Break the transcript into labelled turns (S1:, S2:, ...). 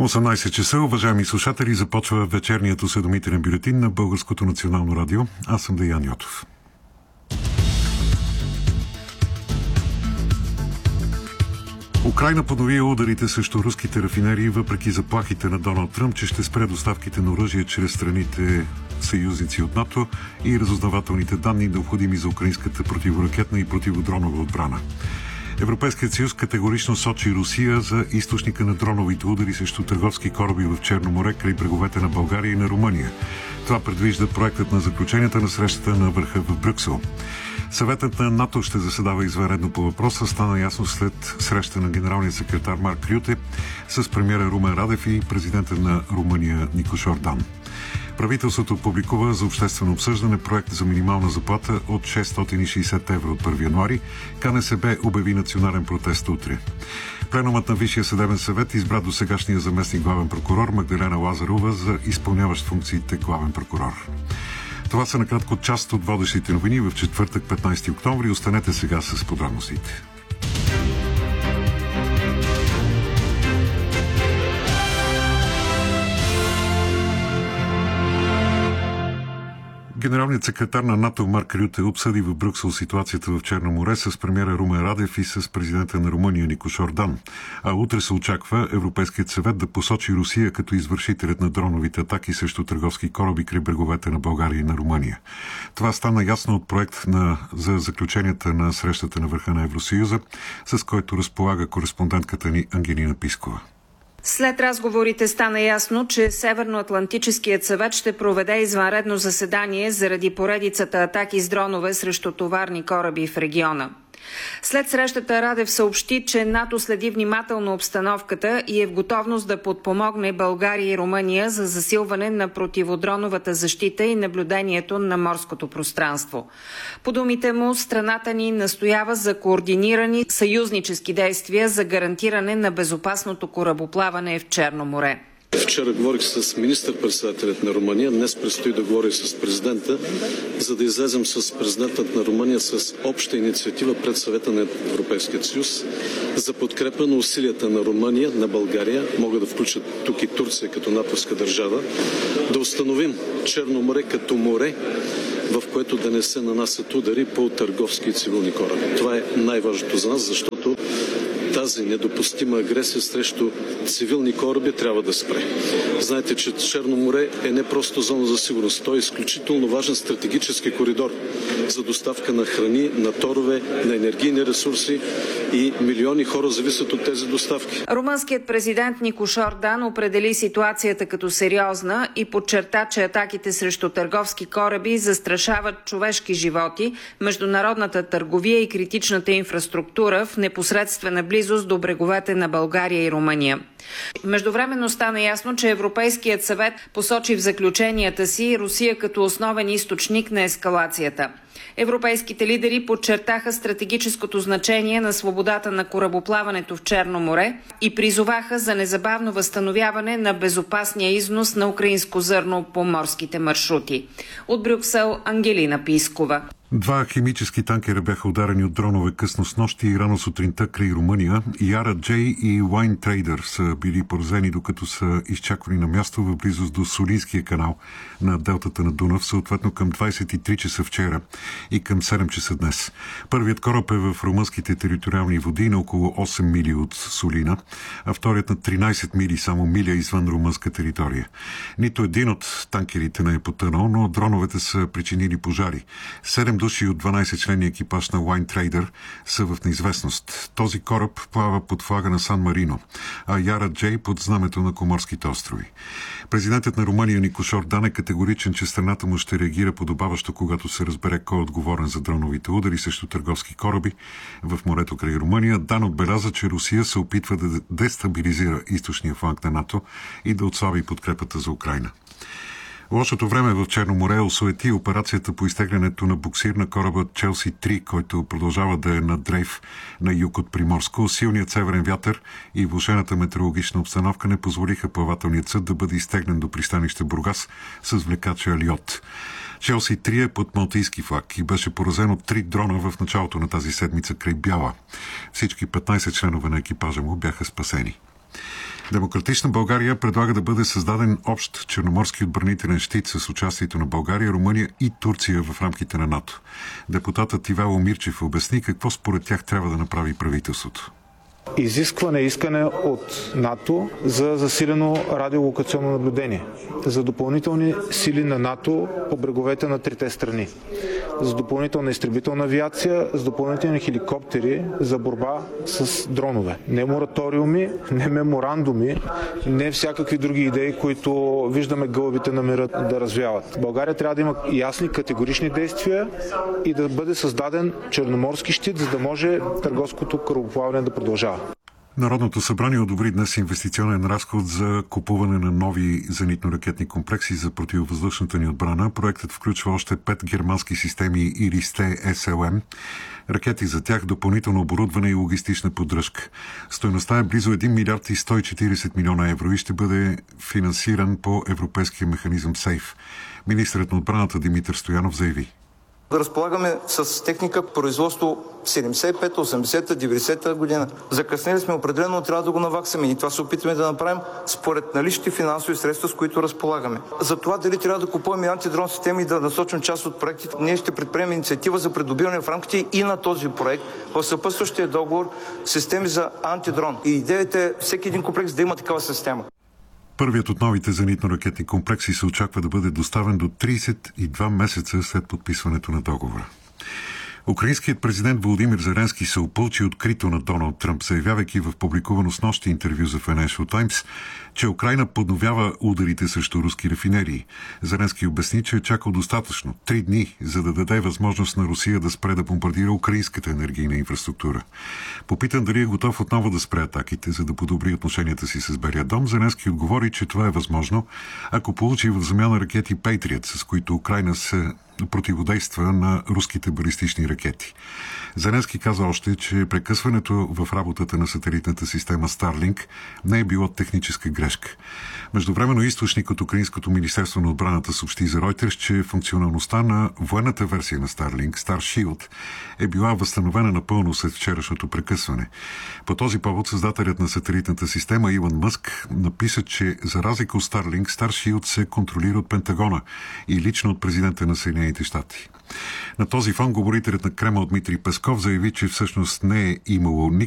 S1: 18 часа, уважаеми слушатели, започва вечерният осведомителен бюлетин на Българското национално радио. Аз съм Деян Йотов. Украйна поднови ударите срещу руските рафинерии, въпреки заплахите на Доналд Тръмп, че ще спре доставките на оръжие чрез страните съюзници от НАТО и разузнавателните данни, необходими за украинската противоракетна и противодронова отбрана. Европейският съюз категорично сочи Русия за източника на дроновите удари срещу търговски кораби в Черно море край бреговете на България и на Румъния. Това предвижда проектът на заключенията на срещата на върха в Брюксел. Съветът на НАТО ще заседава извънредно по въпроса. Стана ясно след среща на генералния секретар Марк Рюте с премиера Румен Радев и президента на Румъния Никош Ордан. Правителството публикува за обществено обсъждане проект за минимална заплата от 660 евро от 1 януари. КНСБ обяви национален протест утре. Пленумът на Висшия съдебен съвет избра досегашния заместник главен прокурор Магдалена Лазарова за изпълняващ функциите главен прокурор. Това са накратко част от водещите новини в четвъртък, 15 октомври. Останете сега с подробностите. Генералният секретар на НАТО Марк Рюте обсъди в Брюксел ситуацията в Черно море с премиера Румен Радев и с президента на Румъния Никош Ордан. А утре се очаква Европейският съвет да посочи Русия като извършителят на дроновите атаки срещу търговски кораби край бреговете на България и на Румъния. Това стана ясно от проект за заключенията на срещата на върха на Евросъюза, с който разполага кореспондентката ни Ангелина Пискова.
S2: След разговорите стана ясно, че Северноатлантическият съвет ще проведе извънредно заседание заради поредицата атаки с дронове срещу товарни кораби в региона. След срещата Радев съобщи, че НАТО следи внимателно обстановката и е в готовност да подпомогне България и Румъния за засилване на противодроновата защита и наблюдението на морското пространство. По думите му, страната ни настоява за координирани съюзнически действия за гарантиране на безопасното корабоплаване в Черно море.
S3: Вчера говорих с министър-председателят на Румъния, днес предстои да говоря с президента, за да излезем с президентът на Румъния с обща инициатива пред съвета на Европейския съюз за подкрепа на усилията на Румъния, на България, мога да включат тук и Турция като натовска държава, да установим Черно море като море, в което да не се нанасят удари по търговски и цивилни кораби. Това е най-важното за нас, защото тази недопустима агресия срещу цивилни кораби трябва да спре. Знаете, че Черно море е не просто зона за сигурност, то е изключително важен стратегически коридор за доставка на храни, на торове, на енергийни ресурси и милиони хора зависят от тези доставки.
S2: Румънският президент Никош Ордан определи ситуацията като сериозна и подчерта, че атаките срещу търговски кораби застрашават човешки животи, международната търговия и критичната инфраструктура в непосредствена близост до бреговете на България и Румъния. Междувременно стана ясно, че Европейският съвет посочи в заключенията си Русия като основен източник на ескалацията. Европейските лидери подчертаха стратегическото значение на свободата на корабоплаването в Черно море и призоваха за незабавно възстановяване на безопасния износ на украинско зърно по морските маршрути. От Брюксел, Ангелина Пискова.
S1: 2 химически танкера бяха ударени от дронове късно с нощи и рано сутринта край Румъния. Яра Джей и Wine Trader са били поразени, докато са изчаквани на място в близост до Солинския канал на делтата на Дунав, съответно към 23 часа вчера и към 7 часа днес. Първият кораб е в румънските териториални води на около 8 мили от Солина, а вторият на 13 мили, само миля извън румънска територия. Нито един от танкерите не е потънал, но дроновете са причинили пожари. 7 души от 12-членния екипаж на Wine Trader са в неизвестност. Този кораб плава под флага на Сан Марино, а Яра Джей под знамето на Коморските острови. Президентът на Румъния Никош Ордан е категоричен, че страната му ще реагира подобаващо, когато се разбере кой е отговорен за дроновите удари срещу търговски кораби в морето край Румъния. Дан отбеляза, че Русия се опитва да дестабилизира източния фланг на НАТО и да отслаби подкрепата за Украйна. Лошото време в Черно море осуети операцията по изтеглянето на буксир на кораба Челси 3, който продължава да е на дрейф на юг от Приморско. Силният северен вятър и влошената метеорологична обстановка не позволиха плавателният съд да бъде изтеглен до пристанище Бургас с влекача Алиот. Челси 3 е под малтийски флаг и беше поразен от 3 дрона в началото на тази седмица край Бяла. Всички 15 членове на екипажа му бяха спасени. Демократична България предлага да бъде създаден общ черноморски отбранителен щит с участието на България, Румъния и Турция в рамките на НАТО. Депутатът Ивайло Мирчев обясни какво според тях трябва да направи правителството.
S4: Искане от НАТО за засилено радиолокационно наблюдение, за допълнителни сили на НАТО по бреговете на трите страни, за допълнителна изтребителна авиация, за допълнителни хеликоптери за борба с дронове. Не мораториуми, не меморандуми, не всякакви други идеи, които виждаме гълъбите на мира да развяват. България трябва да има ясни категорични действия и да бъде създаден черноморски щит, за да може търговското корабоплаване да продължава.
S1: Народното събрание одобри днес инвестиционен разход за купуване на нови зенитно-ракетни комплекси за противовъздушната ни отбрана. Проектът включва още 5 германски системи Иристе СЛМ, ракети за тях, допълнително оборудване и логистична поддръжка. Стойността е близо 1 милиард и 140 милиона евро и ще бъде финансиран по европейския механизъм СЕЙФ. Министърът на отбраната Димитър Стоянов заяви:
S5: да разполагаме с техника производство 75-та, 80-та, 90-та година. Закъснели сме, определено трябва да го наваксаме и това се опитваме да направим според наличните финансови средства, с които разполагаме. За това дали трябва да купуваме антидрон системи и да насочим част от проектите, ние ще предприемем инициатива за придобиване в рамките и на този проект в съпътстващия договор системи за антидрон. И идеята е всеки един комплекс да има такава система.
S1: Първият от новите зенитно-ракетни комплекси се очаква да бъде доставен до 32 месеца след подписването на договора. Украинският президент Володимир Зеленски се опълчи открито на Доналд Тръмп, заявявайки в публикувано снощи интервю за Financial Times, че Украйна подновява ударите срещу руски рафинерии. Зеленски обясни, че е чакал достатъчно 3 дни, за да даде възможност на Русия да спре да бомбардира украинската енергийна инфраструктура. Попитан дали е готов отново да спре атаките, за да подобри отношенията си с Белия дом, Зеленски отговори, че това е възможно, ако получи в замяна ракети Patriot, с които Украйна се противодейства на руските балистични ракети. Зеленски каза още, че прекъсването в работата на сателитната система Starlink не е било техническа грешка. Междувременно източник от Украинското министерство на отбраната съобщи за Reuters, че функционалността на военната версия на Starlink, Starshield, е била възстановена напълно след вчерашното прекъсване. По този повод създателят на сателитната система Илон Мъск написа, че за разлика от Starlink, Starshield се контролира от Пентагона и лично от президента на Съединените щати. На този фон говорителят на Кремъл Дмитрий Песков заяви, че всъщност не е имало